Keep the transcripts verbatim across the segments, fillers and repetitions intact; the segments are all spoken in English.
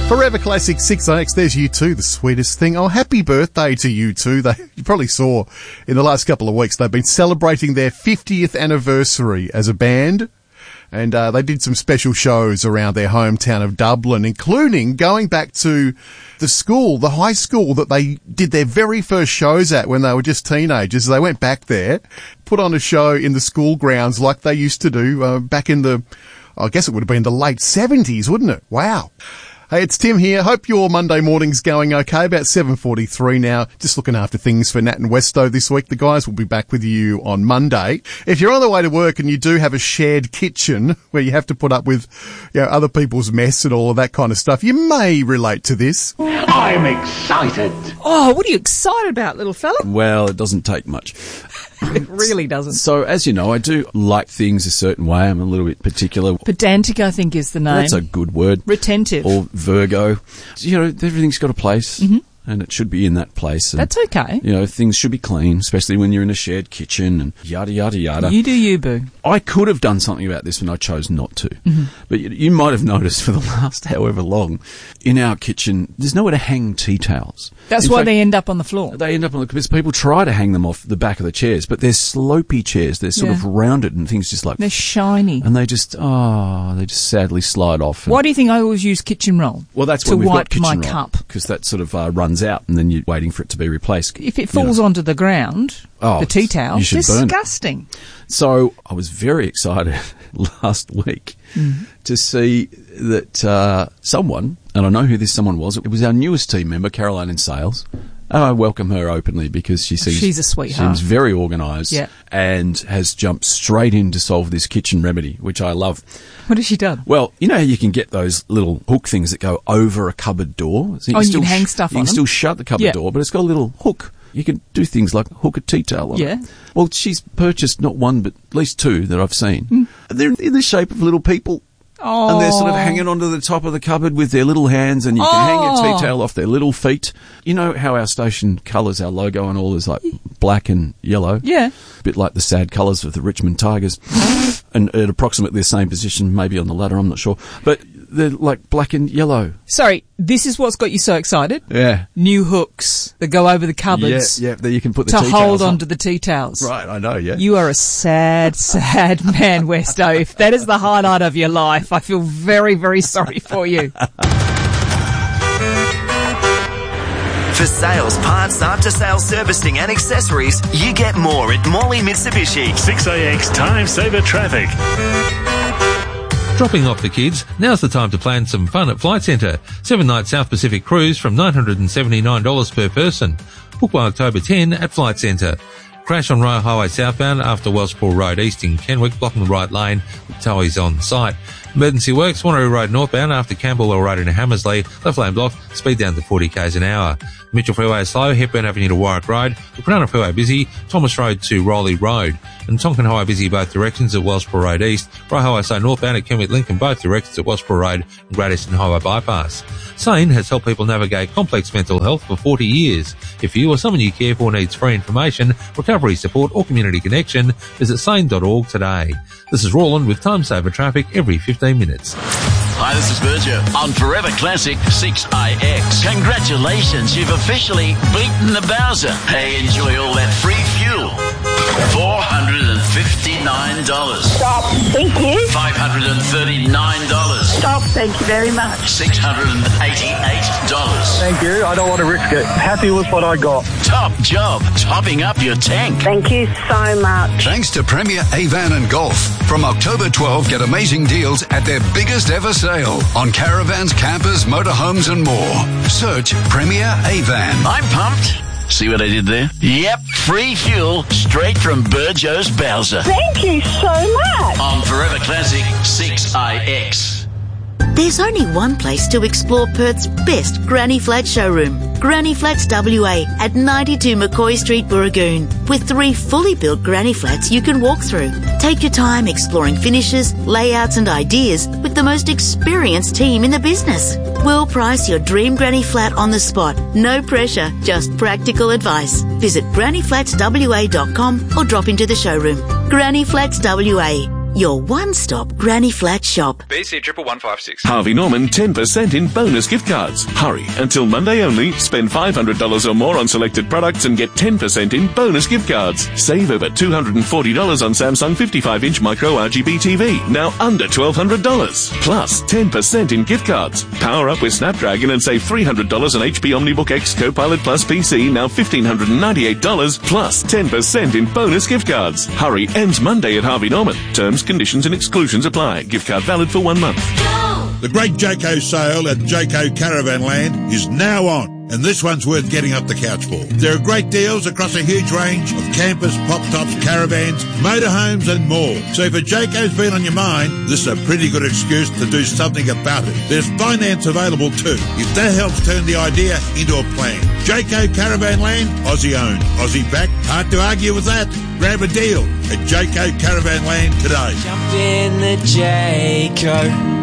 Forever Classic six A X, there's U two, the sweetest thing. Oh, happy birthday to U two. They, you probably saw in the last couple of weeks they've been celebrating their fiftieth anniversary as a band. And uh, they did some special shows around their hometown of Dublin, including going back to the school, the high school that they did their very first shows at when they were just teenagers. They went back there, put on a show in the school grounds like they used to do uh, back in the, I guess it would have been the late seventies, wouldn't it? Wow. Hey, it's Tim here. Hope your Monday morning's going okay. About seven forty-three now. Just looking after things for Nat and Westo this week. The guys will be back with you on Monday. If you're on the way to work and you do have a shared kitchen where you have to put up with, you know, other people's mess and all of that kind of stuff, you may relate to this. I'm excited. Oh, what are you excited about, little fella? Well, it doesn't take much. It really doesn't. So, as you know, I do like things a certain way. I'm a little bit particular. Pedantic, I think, is the name. That's a good word. Retentive. Or Virgo. You know, everything's got a place. Mm-hmm. And it should be in that place. And, that's okay. You know, things should be clean, especially when you're in a shared kitchen and yada, yada, yada. You do you, boo. I could have done something about this and I chose not to. Mm-hmm. But you, you might have noticed for the last however long, in our kitchen, there's nowhere to hang tea towels. That's in why fact, they end up on the floor. They end up on the, because people try to hang them off the back of the chairs, but they're slopey chairs. They're sort yeah. of rounded and things just like... They're shiny. And they just, oh, they just sadly slide off. Why do you think I always use kitchen roll? Well, that's to when we've wipe got kitchen my roll, cup. Because that sort of uh, runs out and then you're waiting for it to be replaced. If it falls you know. onto the ground, oh, the tea towel, you should burn disgusting. It. So I was very excited last week mm. to see that uh, someone, and I know who this someone was, it was our newest team member, Caroline in sales. And I welcome her openly because she seems, she's a sweetheart. Seems very organised yeah. and has jumped straight in to solve this kitchen remedy, which I love. What has she done? Well, you know how you can get those little hook things that go over a cupboard door? So you oh, can you still can hang sh- stuff you on can them. still shut the cupboard yeah. door, but it's got a little hook. You can do things like hook a tea towel on yeah. it. Well, she's purchased not one, but at least two that I've seen. Mm. They're in the shape of little people. Oh. And they're sort of hanging onto the top of the cupboard with their little hands, and you can oh. hang your tea towel off their little feet. You know how our station colours, our logo and all is like black and yellow? Yeah. A bit like the sad colours of the Richmond Tigers. And at approximately the same position, maybe on the ladder, I'm not sure. But they're like black and yellow. Sorry, this is what's got you so excited? Yeah. New hooks that go over the cupboards. Yeah, yeah, there you can put the to tea hold towels onto on. the tea towels. Right, I know, yeah. You are a sad, sad man, Westo. If that is the highlight of your life, I feel very, very sorry for you. For sales, parts, after-sales servicing and accessories, you get more at Morley Mitsubishi. six A X Time Saver Traffic. Dropping off the kids, now's the time to plan some fun at Flight Centre. Seven-night South Pacific cruise from nine hundred seventy-nine dollars per person. Book by October tenth at Flight Centre. Crash on Royal Highway southbound after Wellspool Road East in Kenwick, blocking the right lane with towies on site. Emergency works, Wanneroo Road northbound after Campbellwell Road in Hammersley, left lane blocked, speed down to forty k's an hour. Mitchell Freeway is slow, Hepburn Avenue to Warwick Road, the Cronulla Freeway busy, Thomas Road to Rowley Road, and Tonkin Highway busy both directions at Wellspool Road East, Royal Highway slow northbound at Kenwick Lincoln both directions at Wellspool Road and Great Eastern Highway bypass. SANE has helped people navigate complex mental health for forty years. If you or someone you care for needs free information, recovery support or community connection, visit sane dot org today. This is Roland with Time Saver Traffic every fifteen minutes. Hi, this is Berger on Forever Classic six I X. Congratulations, you've officially beaten the Bowser. Hey, enjoy all that free fuel. four hundred fifty-nine dollars. Stop. Thank you. five hundred thirty-nine dollars. Stop. Thank you very much. six hundred eighty-eight dollars. Thank you. I don't want to risk it. Happy with what I got. Top job, topping up your tank. Thank you so much. Thanks to Premier Avan and Golf. From October twelfth, get amazing deals at their biggest ever sale on caravans, campers, motorhomes and more. Search Premier Avan. I'm pumped. See what I did there? Yep, free fuel straight from Burjo's Bowser. Thank you so much. On Forever Classic six I X. There's only one place to explore Perth's best Granny Flat showroom. Granny Flats W A at ninety-two McCoy Street, Burragoon. With three fully built Granny Flats you can walk through. Take your time exploring finishes, layouts and ideas with the most experienced team in the business. We'll price your dream Granny Flat on the spot. No pressure, just practical advice. Visit granny flats w a dot com or drop into the showroom. Granny Flats W A. your one-stop Granny Flat shop. B C triple one five six. Harvey Norman ten percent in bonus gift cards. Hurry, until Monday only. Spend five hundred dollars or more on selected products and get ten percent in bonus gift cards. Save over two hundred forty dollars on Samsung fifty-five inch micro R G B T V, now under twelve hundred dollars. Plus ten percent in gift cards. Power up with Snapdragon and save three hundred dollars on H P OmniBook X Copilot Plus P C, now one thousand five hundred ninety-eight dollars, plus ten percent in bonus gift cards. Hurry, ends Monday at Harvey Norman. Terms, conditions and exclusions apply. Gift card valid for one month. The great Jayco sale at Jayco Caravan Land is now on, and this one's worth getting up the couch for. There are great deals across a huge range of campers, pop-tops, caravans, motorhomes and more. So if a Jayco's been on your mind, this is a pretty good excuse to do something about it. There's finance available too, if that helps turn the idea into a plan. Jayco Caravan Land, Aussie owned, Aussie backed. Hard to argue with that. Grab a deal at Jayco Caravan Land today. Jump in the Jayco.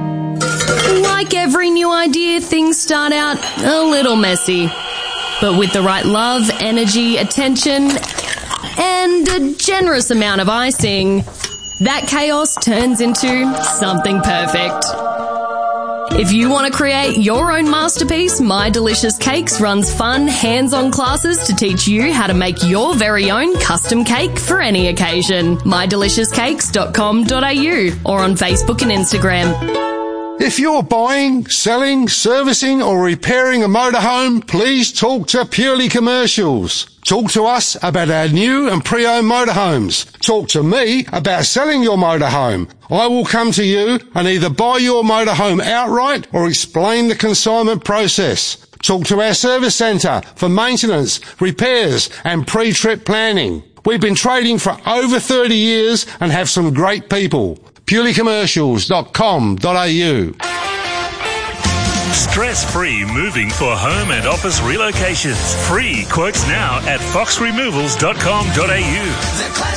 Like every new idea, things start out a little messy. But with the right love, energy, attention, and a generous amount of icing, that chaos turns into something perfect. If you want to create your own masterpiece, My Delicious Cakes runs fun, hands-on classes to teach you how to make your very own custom cake for any occasion. my delicious cakes dot com dot a u or on Facebook and Instagram. If you're buying, selling, servicing or repairing a motorhome, please talk to Purely Commercials. Talk to us about our new and pre-owned motorhomes. Talk to me about selling your motorhome. I will come to you and either buy your motorhome outright or explain the consignment process. Talk to our service centre for maintenance, repairs and pre-trip planning. We've been trading for over thirty years and have some great people. purely commercials dot com dot a u. Stress-free moving for home and office relocations. Free quotes now at fox removals dot com dot a u.